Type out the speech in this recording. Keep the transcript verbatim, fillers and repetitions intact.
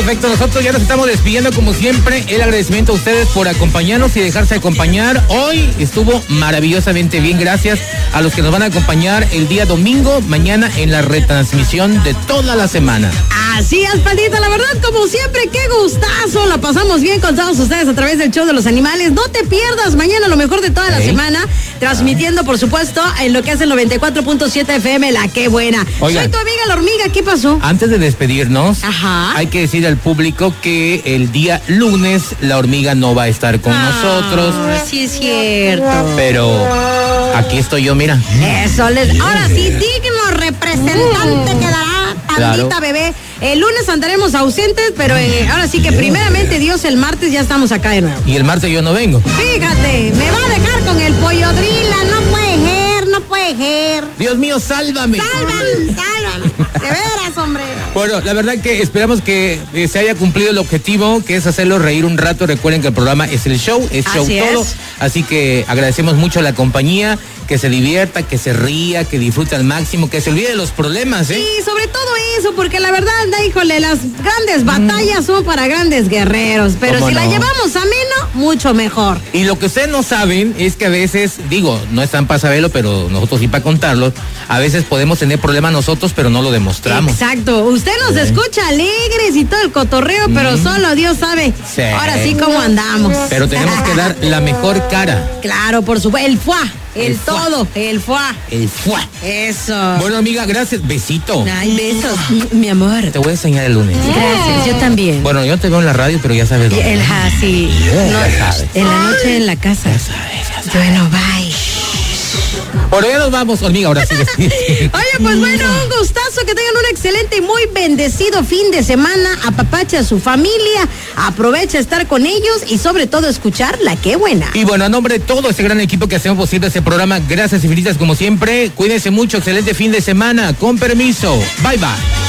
Perfecto, nosotros ya nos estamos despidiendo como siempre. El agradecimiento a ustedes por acompañarnos y dejarse acompañar. Hoy estuvo maravillosamente bien. Gracias a los que nos van a acompañar el día domingo, mañana en la retransmisión de toda la semana. Así es, pandita, la verdad, como siempre, qué gustazo. La pasamos bien con todos ustedes a través del show de los animales. No te pierdas mañana lo mejor de toda la ¿Eh? semana, transmitiendo, por supuesto, en lo que es el noventa y cuatro punto siete F M, La Qué Buena. Oigan, soy tu amiga la hormiga, ¿qué pasó? Antes de despedirnos, Ajá. hay que decir al público que el día lunes la hormiga no va a estar con Ah, nosotros. Sí, es cierto. Pero aquí estoy yo, mira. Eso les. Ahora sí, digno representante quedará, pandita, Claro. bebé. El lunes andaremos ausentes, pero eh, ahora sí que primeramente Dios, el martes ya estamos acá de nuevo. Y el martes yo no vengo. Fíjate, me va a dejar con el pollo drila, no puede ser, no puede ser. Dios mío, sálvame. Sálvame, sálvame. De veras, hombre. Bueno, la verdad que esperamos que eh, se haya cumplido el objetivo, que es hacerlos reír un rato. Recuerden que el programa es el show, es show Así todo. es. Así que agradecemos mucho a la compañía, que se divierta, que se ría, que disfrute al máximo, que se olvide de los problemas, ¿eh? Y sobre todo eso, porque la verdad, híjole, las grandes batallas son para grandes guerreros, pero ¿Cómo si la no? llevamos ameno, mucho mejor. Y lo que ustedes no saben es que a veces, digo, no están para saberlo, pero nosotros sí para contarlo, a veces podemos tener problemas nosotros, pero no lo demostramos. Exacto, usted nos Sí. escucha alegres y todo el cotorreo, pero solo Dios sabe Sí. ahora sí cómo andamos. Pero tenemos que dar la mejor cara. Claro, por supuesto, el fuá, el, El fuá. todo, el fuá. El fuá. Eso. Bueno, amiga, gracias. Besito. Ay, besos, mi amor. Te voy a enseñar el lunes. Gracias, yo también. Bueno, yo te veo en la radio, pero ya sabes dónde. El ja, sí. No, Ya sabes. en la noche en la casa. Ya sabes, ya sabes. Bueno, bye. Por ya nos vamos, hormiga, ahora sí. Oye, pues bueno, un gustazo, que tengan un excelente y muy bendecido fin de semana. Apapacha a su familia, aprovecha estar con ellos y sobre todo escuchar La Qué Buena. Y bueno, a nombre de todo este gran equipo que hacemos posible este programa, gracias infinitas como siempre. Cuídense mucho, excelente fin de semana. Con permiso. Bye, bye.